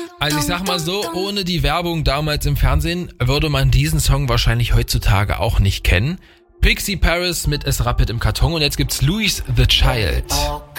Also ich sag mal so, ohne die Werbung damals im Fernsehen würde man diesen Song wahrscheinlich heutzutage auch nicht kennen. Pixie Paris mit Es rappelt im Karton und jetzt gibt's Louis the Child.